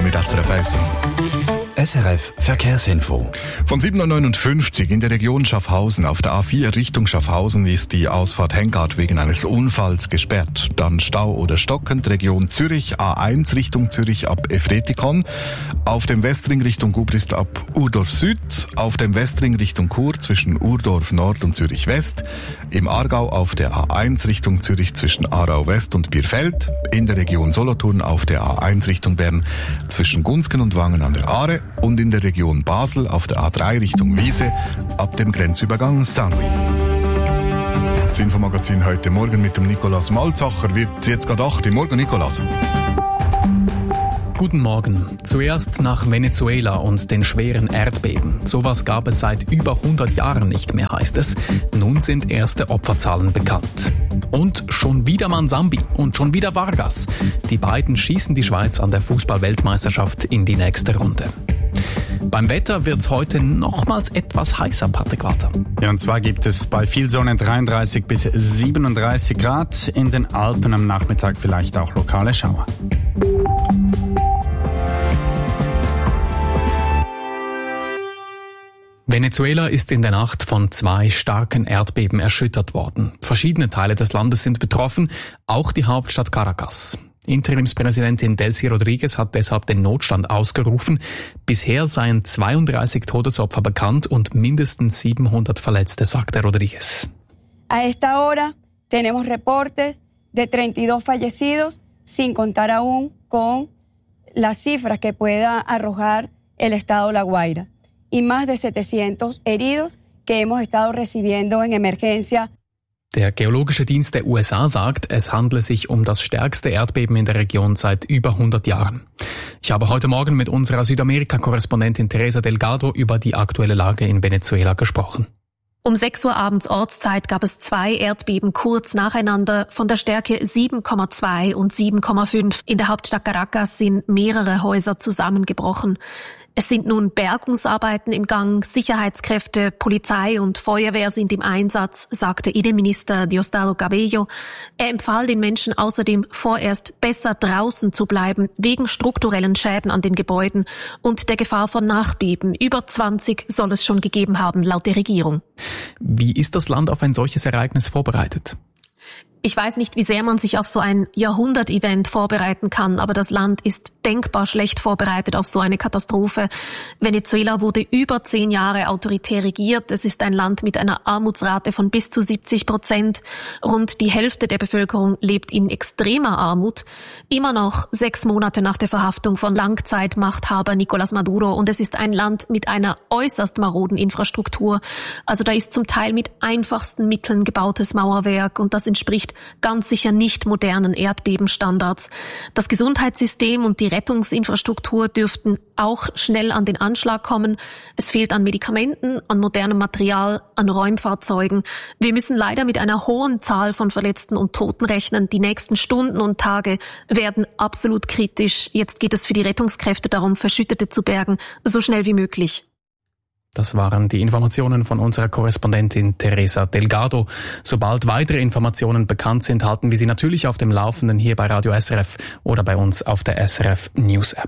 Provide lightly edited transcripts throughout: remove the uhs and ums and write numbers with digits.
mit SRF 1. SRF Verkehrsinfo. Von 7.59 Uhr in der Region Schaffhausen auf der A4 Richtung Schaffhausen ist die Ausfahrt Hengart wegen eines Unfalls gesperrt. Dann Stau oder stockend Region Zürich, A1 Richtung Zürich ab Efretikon. Auf dem Westring Richtung Gubrist ab Urdorf Süd. Auf dem Westring Richtung Chur zwischen Urdorf Nord und Zürich West. Im Aargau auf der A1 Richtung Zürich zwischen Aarau West und Bierfeld. In der Region Solothurn auf der A1 Richtung Bern zwischen Gunzgen und Wangen an der Aare. Und in der Region Basel auf der A3 Richtung Wiese ab dem Grenzübergang Saint-Louis. Das Infomagazin heute Morgen mit dem Nikolaus Malzacher wird jetzt gerade 8 Uhr. Morgen, Nikolaus. Guten Morgen. Zuerst nach Venezuela und den schweren Erdbeben. Sowas gab es seit über 100 Jahren nicht mehr, heißt es. Nun sind erste Opferzahlen bekannt. Und schon wieder Mansambi und schon wieder Vargas. Die beiden schießen die Schweiz an der Fußball-Weltmeisterschaft in die nächste Runde. Beim Wetter wird's heute nochmals etwas heißer, Patrick Walter. Ja, und zwar gibt es bei viel Sonne 33 bis 37 Grad. In den Alpen am Nachmittag vielleicht auch lokale Schauer. Venezuela ist in der Nacht von 2 starken Erdbeben erschüttert worden. Verschiedene Teile des Landes sind betroffen, auch die Hauptstadt Caracas. Interimspräsidentin Delcy Rodríguez hat deshalb den Notstand ausgerufen. Bisher seien 32 Todesopfer bekannt und mindestens 700 Verletzte, sagte Rodríguez. A esta hora tenemos reportes de 32 fallecidos, sin contar aún con las cifras que pueda arrojar el estado La Guaira, y más de 700 heridos que hemos estado recibiendo en emergencia. Der Geologische Dienst der USA sagt, es handle sich um das stärkste Erdbeben in der Region seit über 100 Jahren. Ich habe heute Morgen mit unserer Südamerika-Korrespondentin Teresa Delgado über die aktuelle Lage in Venezuela gesprochen. Um 6 Uhr abends Ortszeit gab es 2 Erdbeben kurz nacheinander von der Stärke 7,2 und 7,5. In der Hauptstadt Caracas sind mehrere Häuser zusammengebrochen. Es sind nun Bergungsarbeiten im Gang, Sicherheitskräfte, Polizei und Feuerwehr sind im Einsatz, sagte Innenminister Diosdado Cabello. Er empfahl den Menschen außerdem vorerst besser draußen zu bleiben, wegen strukturellen Schäden an den Gebäuden und der Gefahr von Nachbeben. Über 20 soll es schon gegeben haben, laut der Regierung. Wie ist das Land auf ein solches Ereignis vorbereitet? Ich weiß nicht, wie sehr man sich auf so ein Jahrhundert-Event vorbereiten kann, aber das Land ist denkbar schlecht vorbereitet auf so eine Katastrophe. Venezuela wurde über 10 Jahre autoritär regiert. Es ist ein Land mit einer Armutsrate von bis zu 70%. Rund die Hälfte der Bevölkerung lebt in extremer Armut. Immer noch 6 Monate nach der Verhaftung von Langzeitmachthaber Nicolás Maduro. Und es ist ein Land mit einer äußerst maroden Infrastruktur. Also da ist zum Teil mit einfachsten Mitteln gebautes Mauerwerk und das entspricht ganz sicher nicht modernen Erdbebenstandards. Das Gesundheitssystem und die Rettungsinfrastruktur dürften auch schnell an den Anschlag kommen. Es fehlt an Medikamenten, an modernem Material, an Räumfahrzeugen. Wir müssen leider mit einer hohen Zahl von Verletzten und Toten rechnen. Die nächsten Stunden und Tage werden absolut kritisch. Jetzt geht es für die Rettungskräfte darum, Verschüttete zu bergen, so schnell wie möglich. Das waren die Informationen von unserer Korrespondentin Teresa Delgado. Sobald weitere Informationen bekannt sind, halten wir Sie natürlich auf dem Laufenden hier bei Radio SRF oder bei uns auf der SRF News App.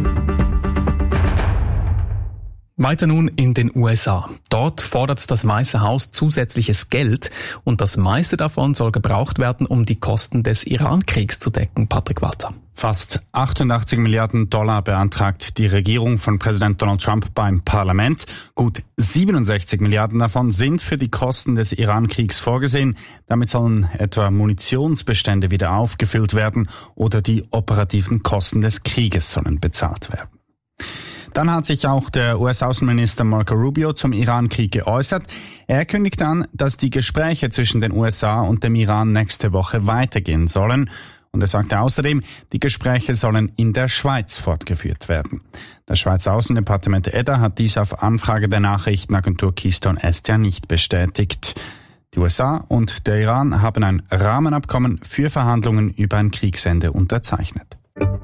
Weiter nun in den USA. Dort fordert das Weiße Haus zusätzliches Geld und das meiste davon soll gebraucht werden, um die Kosten des Iran-Kriegs zu decken. Patrick Walter. Fast 88 Milliarden Dollar beantragt die Regierung von Präsident Donald Trump beim Parlament. Gut 67 Milliarden davon sind für die Kosten des Iran-Kriegs vorgesehen. Damit sollen etwa Munitionsbestände wieder aufgefüllt werden oder die operativen Kosten des Krieges sollen bezahlt werden. Dann hat sich auch der US-Außenminister Marco Rubio zum Iran-Krieg geäußert. Er kündigt an, dass die Gespräche zwischen den USA und dem Iran nächste Woche weitergehen sollen. Und er sagte außerdem, die Gespräche sollen in der Schweiz fortgeführt werden. Das Schweizer Außendepartement EDA hat dies auf Anfrage der Nachrichtenagentur Keystone Estia nicht bestätigt. Die USA und der Iran haben ein Rahmenabkommen für Verhandlungen über ein Kriegsende unterzeichnet.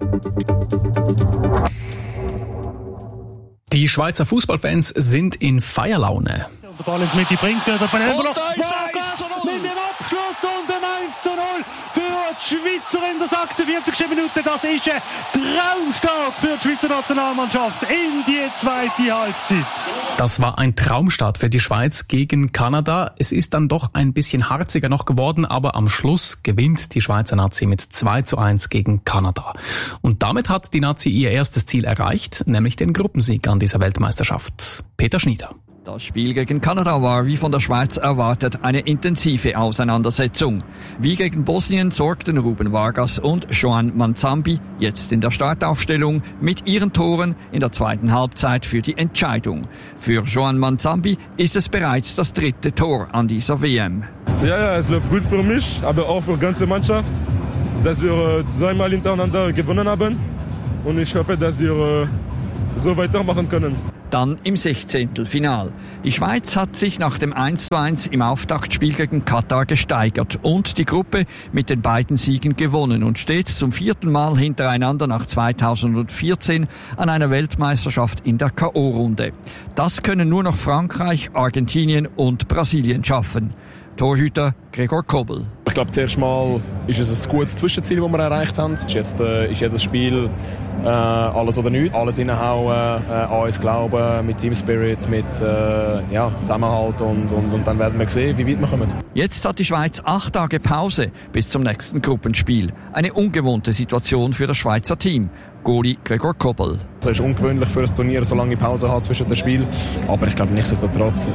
Die Schweizer Fußballfans sind in Feierlaune. Der Ball in die Mitte bringt der Benello noch. Mit dem Abschluss und ein 1:0 für die Schweizer in der 46. Minute. Das ist ein Traumstart für die Schweizer Nationalmannschaft in die zweite Halbzeit. Das war ein Traumstart für die Schweiz gegen Kanada. Es ist dann doch ein bisschen harziger noch geworden, aber am Schluss gewinnt die Schweizer Nazi mit 2:1 gegen Kanada. Und damit hat die Nazi ihr erstes Ziel erreicht, nämlich den Gruppensieg an dieser Weltmeisterschaft. Peter Schnieder. Das Spiel gegen Kanada war, wie von der Schweiz erwartet, eine intensive Auseinandersetzung. Wie gegen Bosnien sorgten Ruben Vargas und Joan Manzambi jetzt in der Startaufstellung mit ihren Toren in der zweiten Halbzeit für die Entscheidung. Für Joan Manzambi ist es bereits das dritte Tor an dieser WM. Ja, es läuft gut für mich, aber auch für die ganze Mannschaft, dass wir zweimal hintereinander gewonnen haben. Und ich hoffe, dass wir so weitermachen können. Dann im 16. Die Schweiz hat sich nach dem 1:1 im Auftaktspiel gegen Katar gesteigert und die Gruppe mit den beiden Siegen gewonnen und steht zum 4. Mal hintereinander nach 2014 an einer Weltmeisterschaft in der K.O.-Runde. Das können nur noch Frankreich, Argentinien und Brasilien schaffen. Torhüter Gregor Kobel. Ich glaube, zuerst mal ist es ein gutes Zwischenziel, das wir erreicht haben. Jetzt ist jedes Spiel alles oder nichts. Alles reinhauen, an uns glauben, mit Team Spirit, mit Zusammenhalt und dann werden wir sehen, wie weit wir kommen. Jetzt hat die Schweiz 8 Tage Pause bis zum nächsten Gruppenspiel. Eine ungewohnte Situation für das Schweizer Team. Goalie Gregor Kobel. Es ist ungewöhnlich für ein Turnier, so lange Pause hat zwischen den Spielen. Aber ich glaube, nichtsdestotrotz,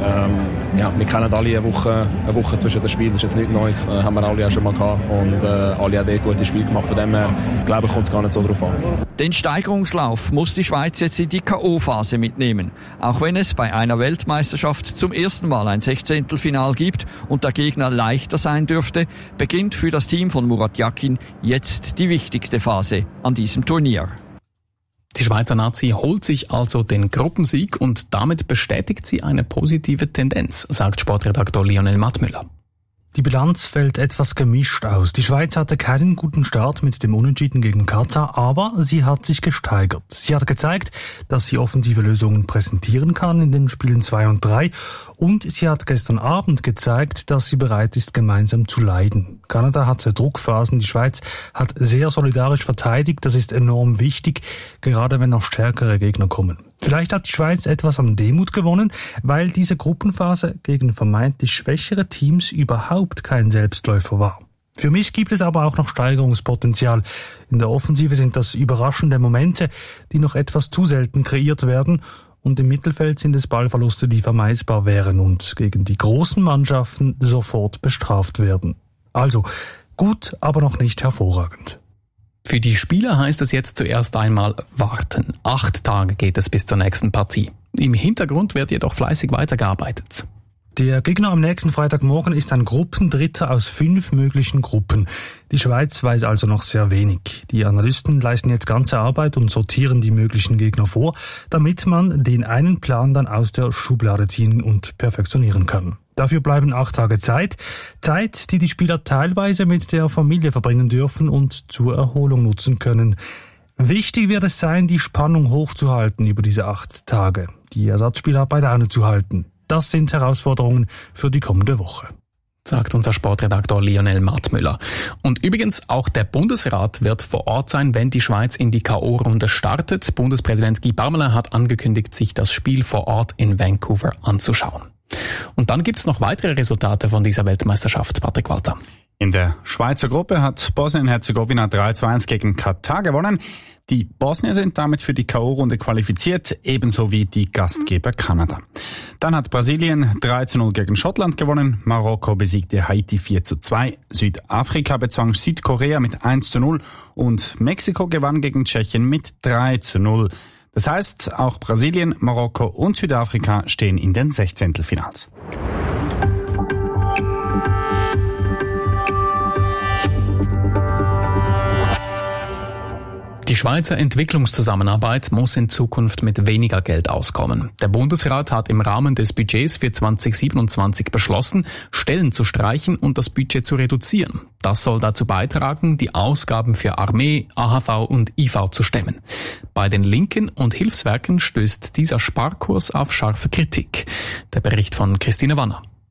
wir kennen alle eine Woche zwischen den Spielen. Das ist jetzt nichts Neues, haben wir alle auch schon mal gehabt. Und alle haben gute Spiele gemacht. Von dem her, glaube ich, kommt es gar nicht so drauf an. Den Steigerungslauf muss die Schweiz jetzt in die K.O.-Phase mitnehmen. Auch wenn es bei einer Weltmeisterschaft zum ersten Mal ein 16. gibt und der Gegner leichter sein dürfte, beginnt für das Team von Murat Yakin jetzt die wichtigste Phase an diesem Turnier. Die Schweizer Nazi holt sich also den Gruppensieg und damit bestätigt sie eine positive Tendenz, sagt Sportredaktor Lionel Mattmüller. Die Bilanz fällt etwas gemischt aus. Die Schweiz hatte keinen guten Start mit dem Unentschieden gegen Katar, aber sie hat sich gesteigert. Sie hat gezeigt, dass sie offensive Lösungen präsentieren kann in den Spielen 2 und 3 und sie hat gestern Abend gezeigt, dass sie bereit ist, gemeinsam zu leiden. Kanada hatte Druckphasen, die Schweiz hat sehr solidarisch verteidigt, das ist enorm wichtig, gerade wenn noch stärkere Gegner kommen. Vielleicht hat die Schweiz etwas an Demut gewonnen, weil diese Gruppenphase gegen vermeintlich schwächere Teams überhaupt kein Selbstläufer war. Für mich gibt es aber auch noch Steigerungspotenzial. In der Offensive sind das überraschende Momente, die noch etwas zu selten kreiert werden. Und im Mittelfeld sind es Ballverluste, die vermeidbar wären und gegen die großen Mannschaften sofort bestraft werden. Also gut, aber noch nicht hervorragend. Für die Spieler heißt es jetzt zuerst einmal warten. 8 Tage geht es bis zur nächsten Partie. Im Hintergrund wird jedoch fleißig weitergearbeitet. Der Gegner am nächsten Freitagmorgen ist ein Gruppendritter aus 5 möglichen Gruppen. Die Schweiz weiß also noch sehr wenig. Die Analysten leisten jetzt ganze Arbeit und sortieren die möglichen Gegner vor, damit man den einen Plan dann aus der Schublade ziehen und perfektionieren kann. Dafür bleiben 8 Tage Zeit, die die Spieler teilweise mit der Familie verbringen dürfen und zur Erholung nutzen können. Wichtig wird es sein, die Spannung hochzuhalten über diese 8 Tage, die Ersatzspieler bei Laune zu halten. Das sind Herausforderungen für die kommende Woche, sagt unser Sportredaktor Lionel Mattmüller. Und übrigens, auch der Bundesrat wird vor Ort sein, wenn die Schweiz in die K.O.-Runde startet. Bundespräsident Guy Parmelin hat angekündigt, sich das Spiel vor Ort in Vancouver anzuschauen. Und dann gibt's noch weitere Resultate von dieser Weltmeisterschaft, Patrick Walter. In der Schweizer Gruppe hat Bosnien-Herzegowina 3:1 gegen Katar gewonnen. Die Bosnier sind damit für die K.O.-Runde qualifiziert, ebenso wie die Gastgeber Kanada. Dann hat Brasilien 3:0 gegen Schottland gewonnen, Marokko besiegte Haiti 4:2, Südafrika bezwang Südkorea mit 1:0 und Mexiko gewann gegen Tschechien mit 3:0. Das heißt, auch Brasilien, Marokko und Südafrika stehen in den 16. Die Schweizer Entwicklungszusammenarbeit muss in Zukunft mit weniger Geld auskommen. Der Bundesrat hat im Rahmen des Budgets für 2027 beschlossen, Stellen zu streichen und das Budget zu reduzieren. Das soll dazu beitragen, die Ausgaben für Armee, AHV und IV zu stemmen. Bei den Linken und Hilfswerken stößt dieser Sparkurs auf scharfe Kritik. Der Bericht von Christine Wanner.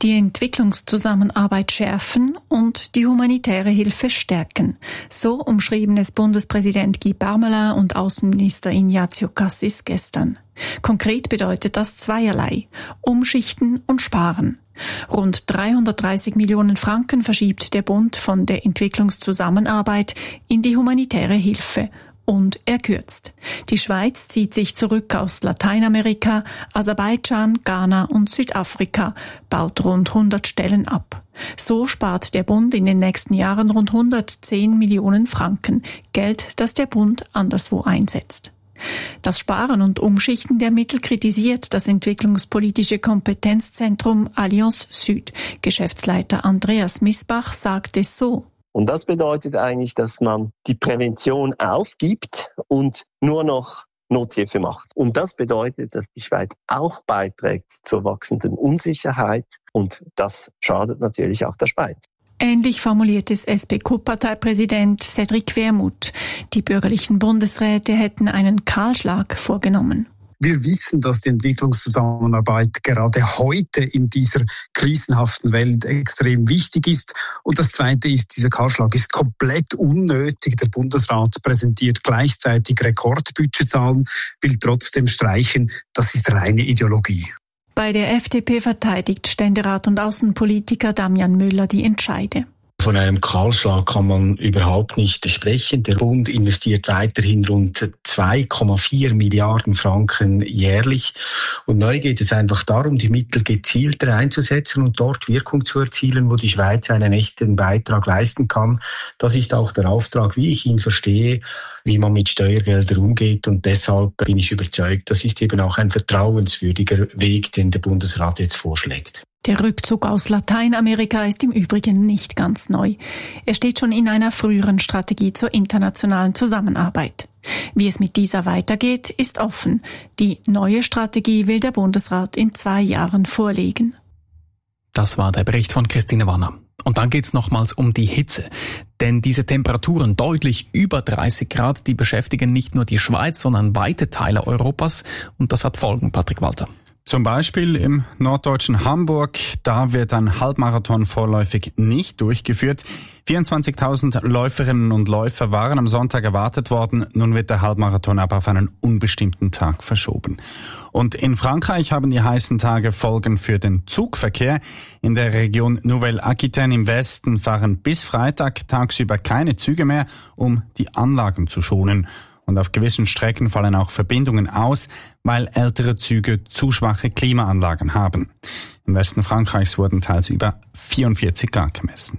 die Entwicklungszusammenarbeit schärfen und die humanitäre Hilfe stärken. So umschrieben es Bundespräsident Guy Parmelin und Außenminister Ignazio Cassis gestern. Konkret bedeutet das zweierlei: Umschichten und Sparen. Rund 330 Millionen Franken verschiebt der Bund von der Entwicklungszusammenarbeit in die humanitäre Hilfe. Und er kürzt. Die Schweiz zieht sich zurück aus Lateinamerika, Aserbaidschan, Ghana und Südafrika, baut rund 100 Stellen ab. So spart der Bund in den nächsten Jahren rund 110 Millionen Franken, Geld, das der Bund anderswo einsetzt. Das Sparen und Umschichten der Mittel kritisiert das entwicklungspolitische Kompetenzzentrum Allianz Süd. Geschäftsleiter Andreas Misbach sagt es so: Und das bedeutet eigentlich, dass man die Prävention aufgibt und nur noch Nothilfe macht. Und das bedeutet, dass die Schweiz auch beiträgt zur wachsenden Unsicherheit. Und das schadet natürlich auch der Schweiz. Ähnlich formuliert es SP-Co-Parteipräsident Cédric Wermuth. Die bürgerlichen Bundesräte hätten einen Kahlschlag vorgenommen. Wir wissen, dass die Entwicklungszusammenarbeit gerade heute in dieser krisenhaften Welt extrem wichtig ist. Und das Zweite ist, dieser Kahlschlag ist komplett unnötig. Der Bundesrat präsentiert gleichzeitig Rekordbudgetzahlen, will trotzdem streichen. Das ist reine Ideologie. Bei der FDP verteidigt Ständerat und Außenpolitiker Damian Müller die Entscheide. Von einem Kahlschlag kann man überhaupt nicht sprechen. Der Bund investiert weiterhin rund 2,4 Milliarden Franken jährlich. Und neu geht es einfach darum, die Mittel gezielter einzusetzen und dort Wirkung zu erzielen, wo die Schweiz einen echten Beitrag leisten kann. Das ist auch der Auftrag, wie ich ihn verstehe, wie man mit Steuergeldern umgeht. Und deshalb bin ich überzeugt, das ist eben auch ein vertrauenswürdiger Weg, den der Bundesrat jetzt vorschlägt. Der Rückzug aus Lateinamerika ist im Übrigen nicht ganz neu. Er steht schon in einer früheren Strategie zur internationalen Zusammenarbeit. Wie es mit dieser weitergeht, ist offen. Die neue Strategie will der Bundesrat in 2 Jahren vorlegen. Das war der Bericht von Christine Wanner. Und dann geht's nochmals um die Hitze. Denn diese Temperaturen deutlich über 30 Grad, die beschäftigen nicht nur die Schweiz, sondern weite Teile Europas. Und das hat Folgen, Patrick Walter. Zum Beispiel im norddeutschen Hamburg, da wird ein Halbmarathon vorläufig nicht durchgeführt. 24.000 Läuferinnen und Läufer waren am Sonntag erwartet worden. Nun wird der Halbmarathon aber auf einen unbestimmten Tag verschoben. Und in Frankreich haben die heißen Tage Folgen für den Zugverkehr. In der Region Nouvelle-Aquitaine im Westen fahren bis Freitag tagsüber keine Züge mehr, um die Anlagen zu schonen. Und auf gewissen Strecken fallen auch Verbindungen aus, weil ältere Züge zu schwache Klimaanlagen haben. Im Westen Frankreichs wurden teils über 44 Grad gemessen.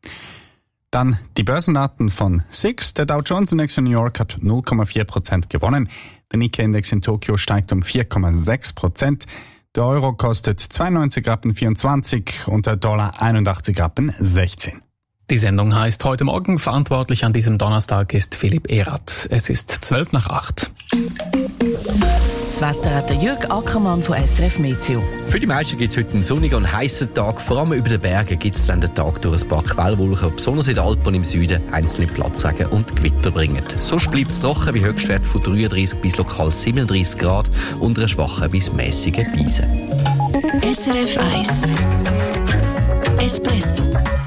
Dann die Börsendaten von SIX. Der Dow Jones Index in New York hat 0,4% gewonnen. Der Nikkei-Index in Tokio steigt um 4,6%. Der Euro kostet 92,24 Rappen und der Dollar 81,16 Rappen. Die Sendung heißt heute Morgen. Verantwortlich an diesem Donnerstag ist Philipp Erath. Es ist 7:55. Das Wetter hat der Jürg Ackermann von SRF Meteo. Für die meisten gibt es heute einen sonnigen und heißen Tag. Vor allem über den Bergen gibt es dann den Tag durch ein paar Quellwolken, besonders in den Alpen und im Süden einzelne Platzregen und Gewitter bringen. Sonst bleibt es trocken, wie Höchstwert von 33 bis lokal 37 Grad und einer schwachen bis mäßigen Brise. SRF 1 Espresso.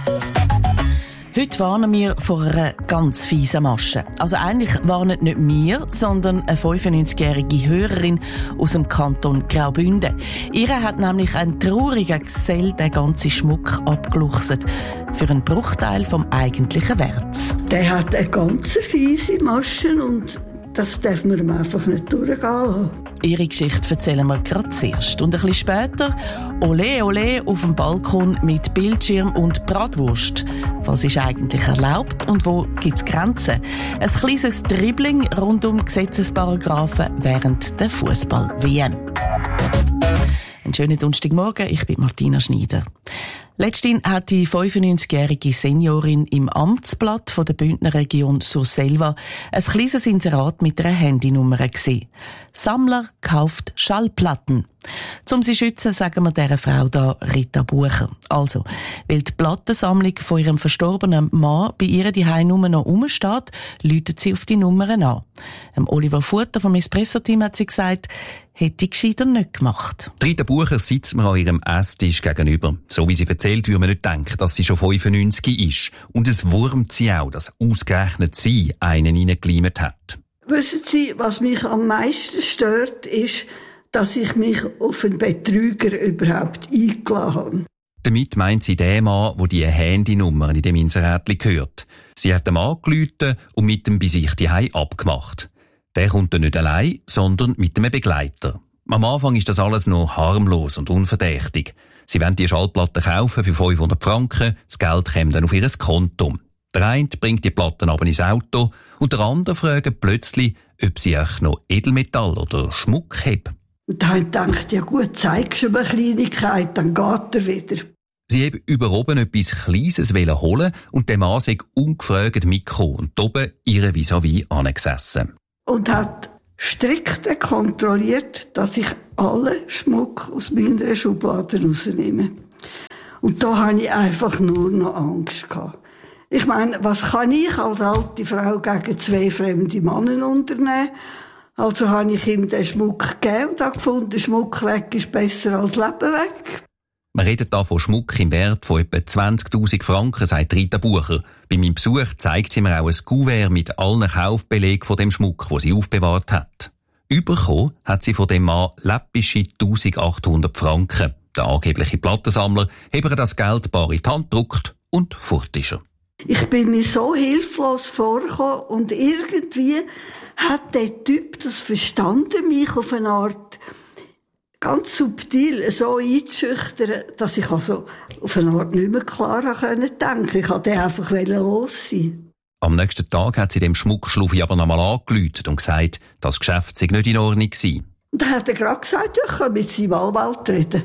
Heute warnen wir vor einer ganz fiesen Masche. Also eigentlich warnen nicht wir, sondern eine 95-jährige Hörerin aus dem Kanton Graubünden. Ihre hat nämlich ein trauriger Gesell den ganzen Schmuck abgeluchset. Für einen Bruchteil vom eigentlichen Wert. Der hat eine ganz fiese Masche und das darf man ihm einfach nicht durchgehen lassen. Ihre Geschichte erzählen wir gerade zuerst. Und ein bisschen später, Olé, Olé auf dem Balkon mit Bildschirm und Bratwurst. Was ist eigentlich erlaubt und wo gibt es Grenzen? Ein kleines Dribbling rund um Gesetzesparagraphen während der Fußball-WM. Einen schönen Donnerstagmorgen, ich bin Martina Schneider. Letztens hat die 95-jährige Seniorin im Amtsblatt von der Bündner Region Surselva ein kleines Inserat mit einer Handynummer gesehen. Sammler kauft Schallplatten. Um sie zu schützen, sagen wir dieser Frau da Rita Bucher. Also, weil die Plattensammlung von ihrem verstorbenen Mann bei ihr die Heimnummer noch rumsteht, läutet sie auf die Nummern an. Oliver Futter vom Espresso-Team hat sie gesagt, hätte ich gescheiter nicht gemacht. Rita Bucher sitzt mir an ihrem Esstisch gegenüber. So wie sie erzählt, würde man nicht denken, dass sie schon 95 ist. Und es wurmt sie auch, dass ausgerechnet sie einen reingekleimt hat. Wissen Sie, was mich am meisten stört, ist, dass ich mich auf einen Betrüger überhaupt eingeladen habe. Damit meint sie den Mann, der die Handynummer in dem Inserätli gehört. Sie hat ihm angerufen und mit dem bei sich die Hause abgemacht. Der kommt dann nicht allein, sondern mit einem Begleiter. Am Anfang ist das alles noch harmlos und unverdächtig. Sie wollen die Schallplatte kaufen für 500 Franken, das Geld kommt dann auf ihr Konto. Der eine bringt die Platten aber ins Auto und der andere fragt plötzlich, ob sie auch noch Edelmetall oder Schmuck haben. Und da habe ich gedacht, ja gut, zeigst du mir eine Kleinigkeit, dann geht er wieder. Sie haben über oben etwas Kleines holen und der Mann sei ungefragt mitgekommen und oben ihre vis-à-vis angesessen. Und hat strikt kontrolliert, dass ich alle Schmuck aus meiner Schublade rausnehme. Und da hatte ich einfach nur noch Angst gehabt. Ich meine, was kann ich als alte Frau gegen 2 fremde Männer unternehmen? Also habe ich ihm den Schmuck gegeben und habe gefunden, Schmuck weg ist besser als Leben weg. Man redet da von Schmuck im Wert von etwa 20'000 Franken, sagt Rita Bucher. Bei meinem Besuch zeigt sie mir auch ein Kuvert mit allen Kaufbelegen von dem Schmuck, den sie aufbewahrt hat. Überkommen hat sie von dem Mann läppische 1800 Franken. Der angebliche Plattensammler hat ihr das Geld bar in die Hand gedruckt und fort ist er. Ich bin mir so hilflos vorgekommen und irgendwie hat der Typ das verstanden, mich auf eine Art ganz subtil so einzuschüchtern, dass ich also auf eine Art nicht mehr klar denken konnte. Ich wollte einfach los sein. Am nächsten Tag hat sie dem Schmuckschluffi aber nochmal angerufen und gesagt, das Geschäft sei nicht in Ordnung gewesen. Und dann hat er gerade gesagt, ich kann mit seinem Anwalt reden.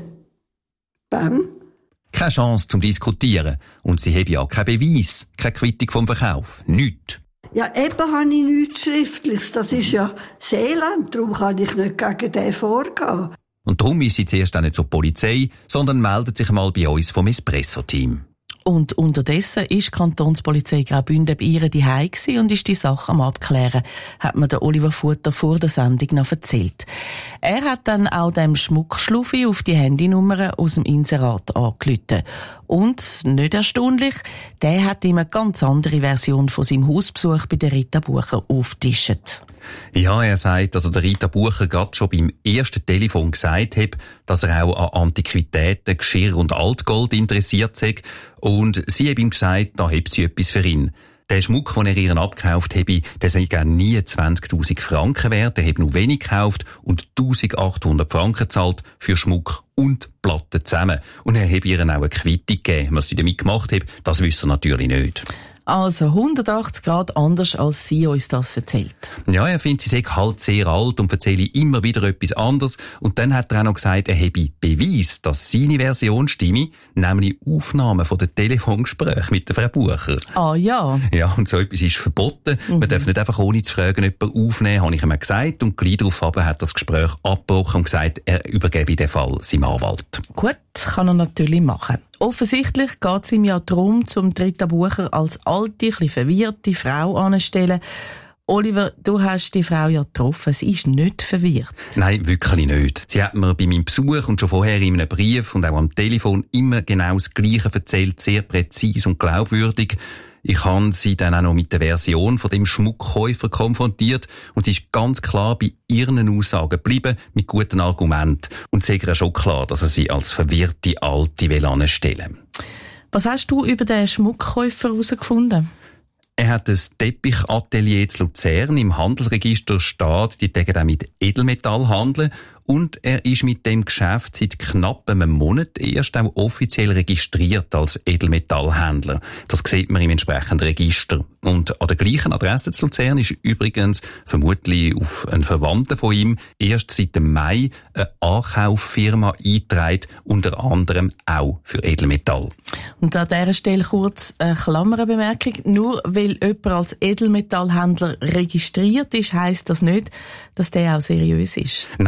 Bam. Keine Chance zum Diskutieren. Und sie haben ja keinen Beweis, keine Quittung vom Verkauf. Nichts. Ja, eben habe ich nichts Schriftliches. Das ist ja Seeland, darum kann ich nicht gegen den vorgehen. Und darum ist sie zuerst auch nicht zur Polizei, sondern meldet sich mal bei uns vom Espresso-Team. Und unterdessen ist die Kantonspolizei Graubünden bei ihr daheim gsi und ist die Sache am Abklären, hat mir der Oliver Futter vor der Sendung noch erzählt. Er hat dann auch dem Schmuckschluffi auf die Handynummer aus dem Inserat angerufen. Und, nicht erstaunlich, der hat ihm eine ganz andere Version von seinem Hausbesuch bei der Rita Bucher aufgetischt. Ja, er sagt, dass er der Rita Bucher gerade schon beim ersten Telefon gesagt hat, dass er auch an Antiquitäten, Geschirr und Altgold interessiert sei. Und sie hat ihm gesagt, da habe sie etwas für ihn. Der Schmuck, den er ihr abgekauft habe, der sei gar nie 20'000 Franken wert. Er hat nur wenig gekauft und 1800 Franken gezahlt für Schmuck und Platten zusammen. Und er habe ihr auch eine Quittung gegeben. Was sie damit gemacht hat, das wüsste er natürlich nicht. Also 180 Grad anders, als sie uns das erzählt. Ja, er findet, sie sei halt sehr alt und erzähle immer wieder etwas anderes. Und dann hat er auch noch gesagt, er habe Beweis, dass seine Version stimme, nämlich Aufnahmen von den Telefongesprächen mit der Frau Bucher. Ah ja. Ja, und so etwas ist verboten. Man darf nicht einfach ohne zu fragen jemanden aufnehmen, habe ich ihm gesagt. Und gleich darauf hat das Gespräch abgebrochen und gesagt, er übergebe den Fall seinem Anwalt. Gut, kann er natürlich machen. Offensichtlich geht es ihm ja darum, zum Rita Bucher als alte, etwas verwirrte Frau anzustellen. Oliver, du hast die Frau ja getroffen. Sie ist nicht verwirrt. Nein, wirklich nicht. Sie hat mir bei meinem Besuch und schon vorher in einem Brief und auch am Telefon immer genau das Gleiche erzählt, sehr präzise und glaubwürdig. Ich habe sie dann auch noch mit der Version von dem Schmuckkäufer konfrontiert und sie ist ganz klar bei ihren Aussagen geblieben, mit guten Argumenten. Und es ist ja schon klar, dass er sie als verwirrte Alte anstellen will. Was hast du über den Schmuckkäufer herausgefunden? Er hat ein Teppichatelier zu Luzern. Im Handelsregister steht, die tägen auch mit Edelmetall handeln. Und er ist mit dem Geschäft seit knapp einem Monat erst auch offiziell registriert als Edelmetallhändler. Das sieht man im entsprechenden Register. Und an der gleichen Adresse zu Luzern ist übrigens vermutlich auf einen Verwandten von ihm erst seit dem Mai eine Ankauffirma eingetragen, unter anderem auch für Edelmetall. Und an dieser Stelle kurz eine Klammerbemerkung. Nur weil jemand als Edelmetallhändler registriert ist, heisst das nicht, dass der auch seriös ist. Nein, das heisst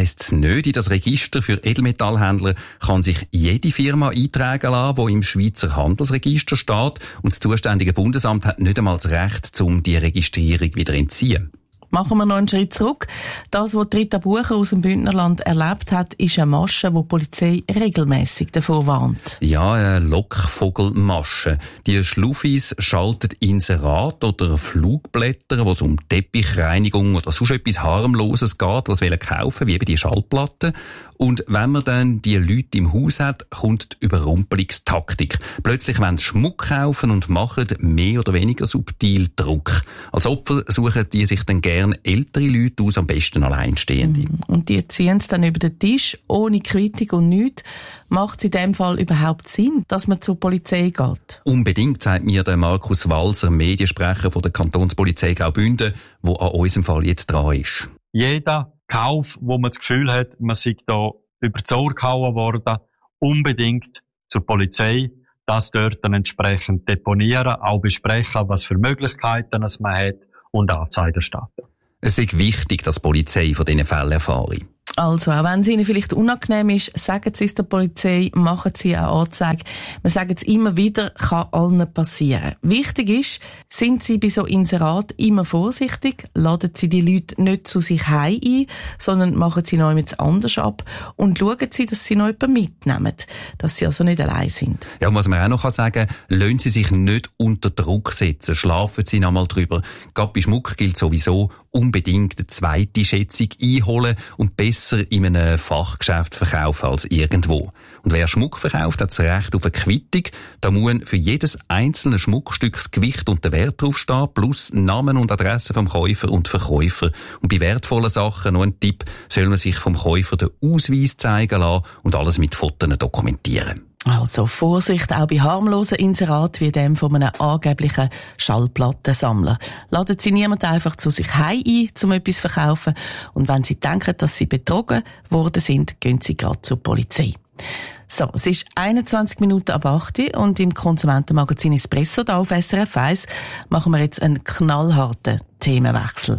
heisst es nicht, in das Register für Edelmetallhändler kann sich jede Firma eintragen lassen, die im Schweizer Handelsregister steht, und das zuständige Bundesamt hat nicht einmal das Recht, um die Registrierung wieder zu entziehen. Machen wir noch einen Schritt zurück. Das, was Rita Bucher aus dem Bündnerland erlebt hat, ist eine Masche, die die Polizei regelmässig davor warnt. Ja, eine Lockvogelmasche. Die Schluffis schalten Inserat oder Flugblätter, wo es um Teppichreinigung oder sonst etwas Harmloses geht, was sie kaufen, wie eben die Schallplatten. Und wenn man dann die Leute im Haus hat, kommt die Überrumpelungstaktik. Plötzlich wollen sie Schmuck kaufen und machen mehr oder weniger subtil Druck. Als Opfer suchen die sich dann gerne ältere Leute aus, am besten Alleinstehende. Und die ziehen es dann über den Tisch, ohne Quittung und nichts. Macht es in dem Fall überhaupt Sinn, dass man zur Polizei geht? Unbedingt, sagt mir der Markus Walser, Mediensprecher von der Kantonspolizei Graubünden, der an unserem Fall jetzt dran ist. Jeder Kauf, wo man das Gefühl hat, man sei da über die Ohren gehauen worden, unbedingt zur Polizei, das dort dann entsprechend deponieren, auch besprechen, was für Möglichkeiten es man hat und Anzeige erstatten. Es ist wichtig, dass die Polizei von diesen Fällen erfahre. Also, auch wenn es Ihnen vielleicht unangenehm ist, sagen Sie es der Polizei, machen Sie eine Anzeige. Wir sagen es immer wieder, kann allen passieren. Wichtig ist, sind Sie bei so Inserat immer vorsichtig, laden Sie die Leute nicht zu sich heim ein, sondern machen Sie noch jemand anders ab und schauen Sie, dass Sie noch jemanden mitnehmen, dass Sie also nicht allein sind. Ja, und was man auch noch sagen kann, lassen Sie sich nicht unter Druck setzen, schlafen Sie noch mal drüber. Gerade bei Schmuck gilt sowieso, unbedingt eine zweite Schätzung einholen und besser in einem Fachgeschäft verkaufen als irgendwo. Und wer Schmuck verkauft, hat das Recht auf eine Quittung. Da muss für jedes einzelne Schmuckstück das Gewicht und der Wert draufstehen, plus Namen und Adresse vom Käufer und Verkäufer. Und bei wertvollen Sachen, noch ein Tipp, soll man sich vom Käufer den Ausweis zeigen lassen und alles mit Fotos dokumentieren. Also Vorsicht auch bei harmlosen Inseraten wie dem von einem angeblichen Schallplattensammler. Laden Sie niemanden einfach zu sich heim ein, um etwas zu verkaufen. Und wenn Sie denken, dass Sie betrogen worden sind, gehen Sie gerade zur Polizei. So, es ist 21 Minuten ab 8 und im Konsumentenmagazin Espresso da auf SRF 1 machen wir jetzt einen knallharten Themenwechsel.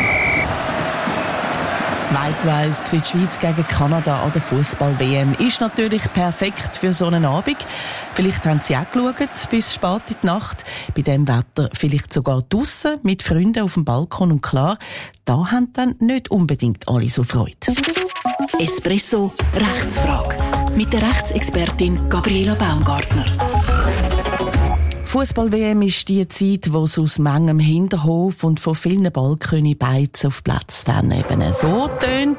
2:1 für die Schweiz gegen Kanada an der Fußball-WM ist natürlich perfekt für so einen Abend. Vielleicht haben Sie auch geschaut, bis spät in die Nacht. Bei dem Wetter vielleicht sogar draussen mit Freunden auf dem Balkon. Und klar, da haben dann nicht unbedingt alle so Freude. Espresso Rechtsfrage mit der Rechtsexpertin Gabriela Baumgartner. Fußball-WM ist die Zeit, wo es aus manchem Hinterhof und von vielen Balkönen beizen auf Platz dann eben so tönt.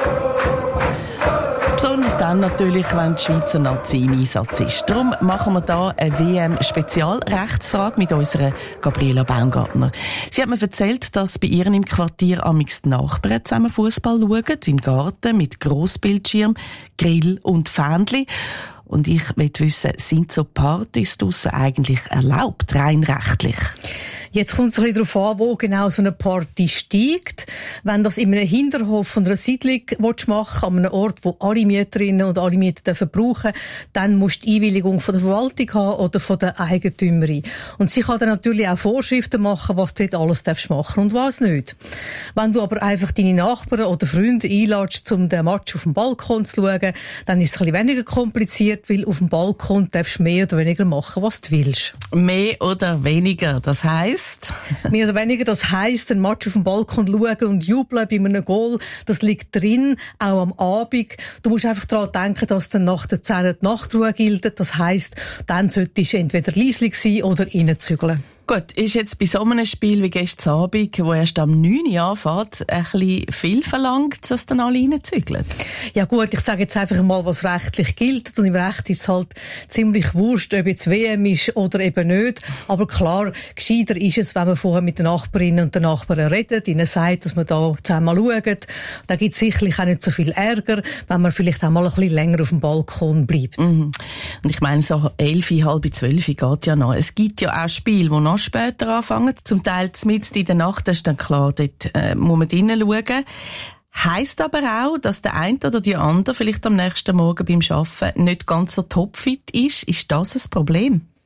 Besonders dann natürlich, wenn die Schweizer Nazi im Einsatz ist. Darum machen wir da eine WM-Spezialrechtsfrage mit unserer Gabriela Baumgartner. Sie hat mir erzählt, dass bei ihr im Quartier amigs die Nachbarn zusammen Fußball schauen, im Garten mit Grossbildschirm, Grill und Fähnchen. Und ich möchte wissen, sind so Partys draussen eigentlich erlaubt, rein rechtlich? Jetzt kommt es ein bisschen darauf an, wo genau so eine Party steigt. Wenn das in einem Hinterhof von einer Siedlung machen willst, an einem Ort, wo alle Mieterinnen und alle Mieter brauchen, dann musst du die Einwilligung von der Verwaltung haben oder von der Eigentümerin. Und sie kann dann natürlich auch Vorschriften machen, was du dort alles darfst machen und was nicht. Wenn du aber einfach deine Nachbarn oder Freunde einladest, um den Match auf dem Balkon zu schauen, dann ist es ein bisschen weniger kompliziert, weil auf dem Balkon darfst du mehr oder weniger machen, was du willst. Mehr oder weniger, das heisst? Mehr oder weniger, das heisst, den Match auf dem Balkon schauen und jubeln bei einem Goal, das liegt drin, auch am Abend. Du musst einfach daran denken, dass dann nach der 10 die Nachtruhe gilt. Das heisst, dann solltest du entweder leislich sein oder reinzügeln. Gut, ist jetzt bei so einem Spiel wie gestern Abend, wo erst am 9 Uhr anfängt, ein bisschen viel verlangt, dass dann alle reinzügeln? Ja gut, ich sage jetzt einfach mal, was rechtlich gilt. Und im Recht ist es halt ziemlich wurscht, ob jetzt WM ist oder eben nicht. Aber klar, gescheiter ist es, wenn man vorher mit den Nachbarinnen und den Nachbarn redet, ihnen sagt, dass man da zusammen schaut. Da gibt es sicherlich auch nicht so viel Ärger, wenn man vielleicht auch mal ein bisschen länger auf dem Balkon bleibt. Mhm. Und ich meine, so 11, halb 12 geht ja noch. Es gibt ja auch Spiele, die noch später anfangen. Zum Teil mitten in der Nacht, das ist dann klar, dort muss man drinnen schauen. Heisst aber auch, dass der eine oder die andere vielleicht am nächsten Morgen beim Arbeiten nicht ganz so topfit ist. Ist das ein Problem?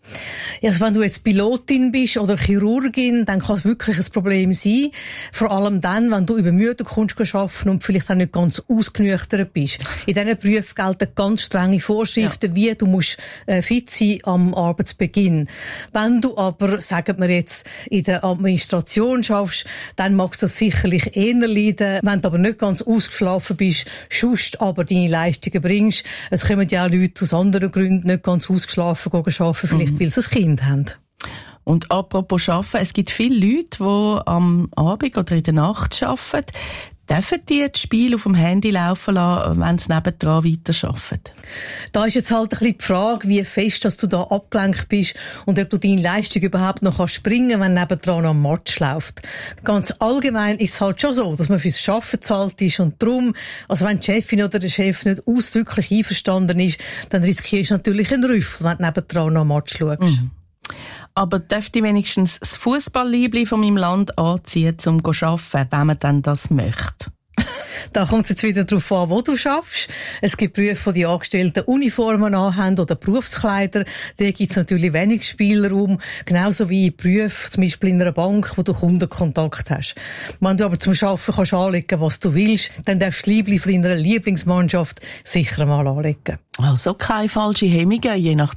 Also wenn du jetzt Pilotin bist oder Chirurgin, dann kann es wirklich ein Problem sein. Vor allem dann, wenn du übermüdet kommst arbeiten und vielleicht auch nicht ganz ausgenüchtert bist. In diesen Berufen gelten ganz strenge Vorschriften, wie du musst fit sein am Arbeitsbeginn. Wenn du aber, sagen wir jetzt, in der Administration schaffst, dann magst du das sicherlich eher leiden. Wenn du aber nicht ganz ausgeschlafen bist, sonst aber deine Leistungen bringst. Es kommen ja auch Leute aus anderen Gründen nicht ganz ausgeschlafen arbeiten, vielleicht weil sie ein Kind haben. Und apropos Arbeiten, es gibt viele Leute, die am Abend oder in der Nacht arbeiten. Dürfen die das Spiel auf dem Handy laufen lassen, wenn sie nebendran weiterarbeiten? Da ist jetzt halt ein bisschen die Frage, wie fest dass du da abgelenkt bist und ob du deine Leistung überhaupt noch springen kannst, wenn nebendran noch ein Match läuft. Ganz allgemein ist es halt schon so, dass man fürs Arbeiten bezahlt ist und darum, also wenn die Chefin oder der Chef nicht ausdrücklich einverstanden ist, dann riskierst du natürlich einen Rüffel, wenn du nebendran noch ein Match schaust. Mhm. Aber dürfte wenigstens das Fußballliebli von meinem Land anziehen, um zu arbeiten, wenn man dann das möchte? Da kommt es jetzt wieder darauf an, wo du schaffst. Es gibt Berufe, wo die Angestellten Uniformen anhaben oder Berufskleider. Da gibt es natürlich wenig Spielraum. Genauso wie in Berufen, zum Beispiel in einer Bank, wo du Kundenkontakt hast. Wenn du aber zum Arbeiten kannst anlegen, was du willst, dann darfst du das Liebli von deiner Lieblingsmannschaft sicher mal anlegen. Also keine falschen Hemmungen, je nach